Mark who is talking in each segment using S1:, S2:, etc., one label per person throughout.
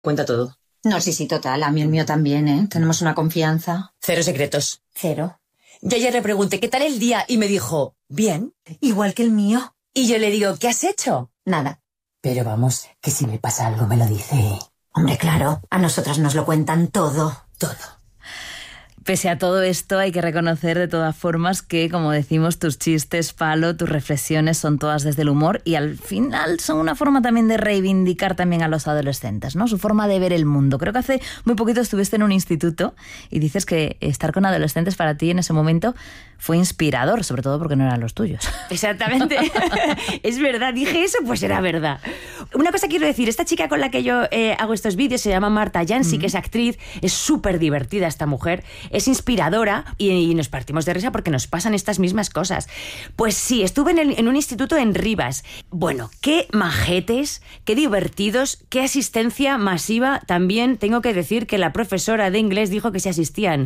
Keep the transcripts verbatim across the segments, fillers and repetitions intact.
S1: Cuenta todo.
S2: No, sí, sí, total. A mí el mío también, ¿eh? Tenemos una confianza.
S1: Cero secretos.
S2: Cero.
S1: Yo ayer le pregunté ¿qué tal el día? Y me dijo, bien.
S2: Igual que el mío.
S1: Y yo le digo, ¿qué has hecho?
S2: Nada.
S1: Pero vamos, que si me pasa algo me lo dice.
S2: Hombre, claro, a nosotras nos lo cuentan todo.
S1: Todo.
S3: Pese a todo esto, hay que reconocer de todas formas que, como decimos, tus chistes, Palo, tus reflexiones son todas desde el humor y al final son una forma también de reivindicar también a los adolescentes, ¿no? Su forma de ver el mundo. Creo que hace muy poquito estuviste en un instituto y dices que estar con adolescentes para ti en ese momento fue inspirador, sobre todo porque no eran los tuyos.
S4: Exactamente. Es verdad, dije eso, pues era verdad. Una cosa quiero decir, esta chica con la que yo eh, hago estos vídeos se llama Marta Yancy, mm. que es actriz, es súper divertida esta mujer, es inspiradora y, y nos partimos de risa porque nos pasan estas mismas cosas. Pues sí, estuve en, el, en un instituto en Rivas. Bueno, qué majetes, qué divertidos, qué asistencia masiva. También tengo que decir que la profesora de inglés dijo que se asistían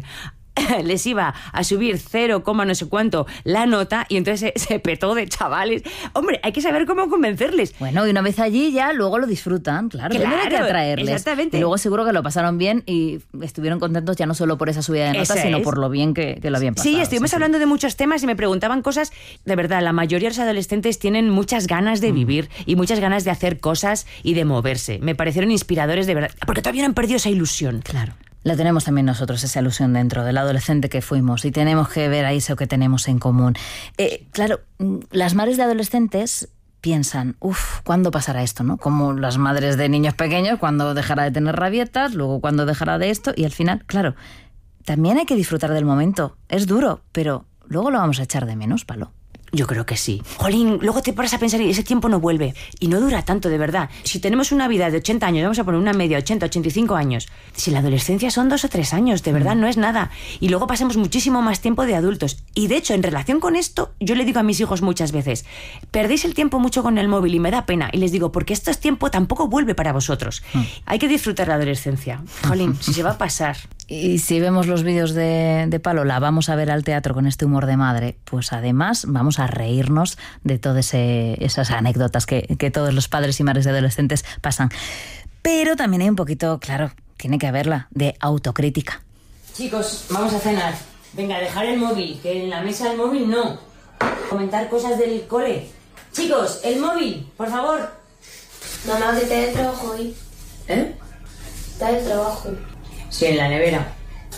S4: les iba a subir cero, no sé cuánto la nota y entonces se, se petó de chavales. Hombre, hay que saber cómo convencerles.
S3: Bueno, y una vez allí ya luego lo disfrutan, claro,
S4: claro,
S3: hay que atraerles.
S4: Exactamente.
S3: Y luego seguro que lo pasaron bien y estuvieron contentos ya no solo por esa subida de notas, sino es. por lo bien que, que lo habían pasado.
S4: Sí, estuvimos sí, hablando sí. de muchos temas y me preguntaban cosas. De verdad, la mayoría de los adolescentes tienen muchas ganas de mm. vivir y muchas ganas de hacer cosas y de moverse. Me parecieron inspiradores de verdad, porque todavía no han perdido esa ilusión.
S3: Claro. La tenemos también nosotros, esa ilusión dentro del adolescente que fuimos y tenemos que ver ahí eso que tenemos en común. Eh, claro, las madres de adolescentes piensan, uff, ¿cuándo pasará esto? ¿No? Como las madres de niños pequeños, ¿cuándo dejará de tener rabietas? Luego, ¿cuándo dejará de esto? Y al final, claro, también hay que disfrutar del momento. Es duro, pero luego lo vamos a echar de menos, Palo.
S4: Yo creo que sí. Jolín, luego te paras a pensar y ese tiempo no vuelve. Y no dura tanto, de verdad. Si tenemos una vida de ochenta años, vamos a poner una media, ochenta, ochenta y cinco años. Si la adolescencia son dos o tres años, de verdad, no es nada. Y luego pasamos muchísimo más tiempo de adultos. Y de hecho, en relación con esto, yo le digo a mis hijos muchas veces, perdéis el tiempo mucho con el móvil y me da pena. Y les digo, porque esto es tiempo, tampoco vuelve para vosotros. Mm. Hay que disfrutar la adolescencia. Jolín, si se va a pasar.
S3: Y si vemos los vídeos de, de Palo, la vamos a ver al teatro con este humor de madre, pues además vamos a reírnos de todas esas anécdotas que, que todos los padres y madres de adolescentes pasan. Pero también hay un poquito, claro, tiene que haberla, de autocrítica.
S4: Chicos, vamos a cenar. Venga, dejar el móvil, que en la mesa el móvil no. Comentar cosas del cole. Chicos, el móvil, por favor.
S5: Mamá, que te dé trabajo hoy.
S4: ¿Eh?
S5: Te dé trabajo.
S4: Sí, en la nevera.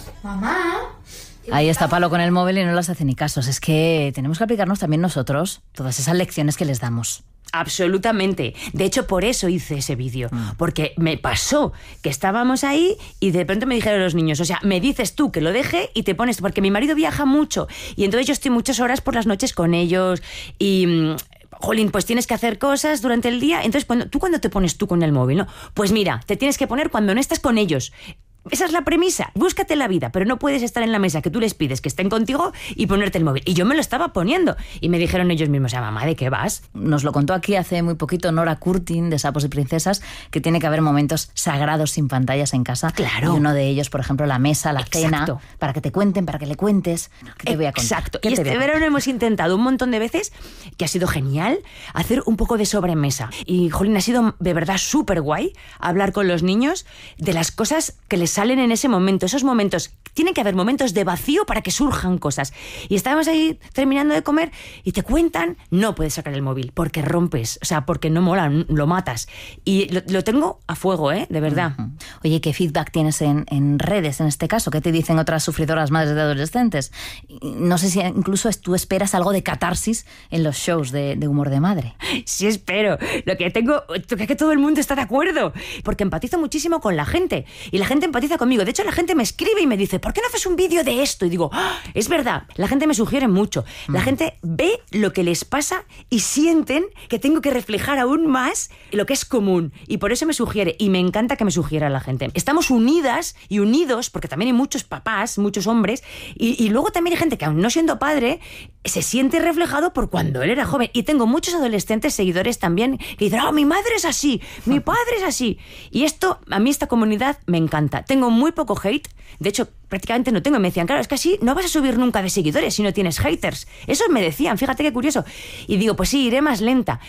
S5: Mamá.
S3: Ahí está Palo con el móvil y no las hace ni casos. Es que tenemos que aplicarnos también nosotros todas esas lecciones que les damos.
S4: Absolutamente. De hecho, por eso hice ese vídeo. Mm. Porque me pasó que estábamos ahí y de pronto me dijeron los niños, o sea, me dices tú que lo deje y te pones... Porque mi marido viaja mucho y entonces yo estoy muchas horas por las noches con ellos y... Jolín, pues tienes que hacer cosas durante el día. Entonces, cuando, ¿tú cuándo te pones tú con el móvil? ¿No? Pues mira, te tienes que poner cuando no estás con ellos. Esa es la premisa. Búscate la vida, pero no puedes estar en la mesa que tú les pides que estén contigo y ponerte el móvil. Y yo me lo estaba poniendo. Y me dijeron ellos mismos, ¿a mamá de qué vas?
S3: Nos lo contó aquí hace muy poquito Nora Curtin, de Sapos y Princesas, que tiene que haber momentos sagrados sin pantallas en casa.
S4: Claro.
S3: Y uno de ellos, por ejemplo, la mesa, la
S4: Exacto.
S3: cena, para que te cuenten, para que le cuentes. ¿Qué te voy a contar?
S4: Exacto. Y este verano hemos intentado un montón de veces, que ha sido genial, hacer un poco de sobremesa. Y, jolín, ha sido de verdad súper guay hablar con los niños de las cosas que les salen en ese momento. Esos momentos, tienen que haber momentos de vacío para que surjan cosas. Y estábamos ahí terminando de comer y te cuentan, no puedes sacar el móvil porque rompes, o sea, porque no mola, lo matas. Y lo, lo tengo a fuego, ¿eh? De verdad.
S3: Uh-huh. Oye, ¿qué feedback tienes en, en redes en este caso? ¿Qué te dicen otras sufridoras madres de adolescentes? No sé si incluso tú esperas algo de catarsis en los shows de, de humor de madre.
S4: Sí, espero. Lo que tengo es que todo el mundo está de acuerdo, porque empatizo muchísimo con la gente y la gente empatiza conmigo. De hecho, la gente me escribe y me dice, ¿por qué no haces un vídeo de esto? Y digo, ¡ah! Es verdad, la gente me sugiere mucho. La mm. gente ve lo que les pasa y sienten que tengo que reflejar aún más lo que es común. Y por eso me sugiere, y me encanta que me sugiera la gente. Estamos unidas y unidos, porque también hay muchos papás, muchos hombres, y, y luego también hay gente que, aun no siendo padre, se siente reflejado por cuando él era joven. Y tengo muchos adolescentes seguidores también que dicen, ¡oh, mi madre es así! ¡Mi padre es así! Y esto, a mí esta comunidad me encanta. Tengo muy poco hate, de hecho prácticamente no tengo, y me decían, claro, es que así no vas a subir nunca de seguidores si no tienes haters. Eso me decían, fíjate qué curioso. Y digo, pues sí, iré más lenta.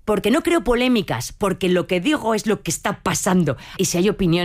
S4: porque no creo polémicas, porque lo que digo es lo que está pasando. Y si hay opiniones